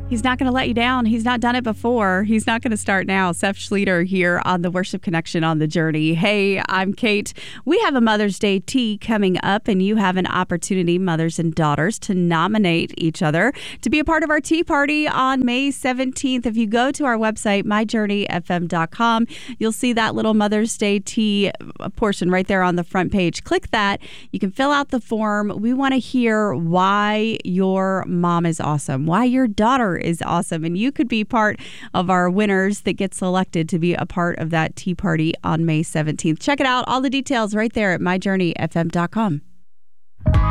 He's not going to let you down. He's not done it before. He's not going to start now. Seth Schlueter here on the Worship Connection on the Journey. Hey, I'm Kate. We have a Mother's Day tea coming up, and you have an opportunity, mothers and daughters, to nominate each other to be a part of our tea party on May 17th. If you go to our website, myjourneyfm.com, you'll see that little Mother's Day tea portion right there on the front page. Click that. You can fill out the form. We want to hear why your mom is awesome, why your daughter is awesome, and you could be part of our winners that get selected to be a part of that tea party on May 17th. Check it out. All the details right there at myjourneyfm.com.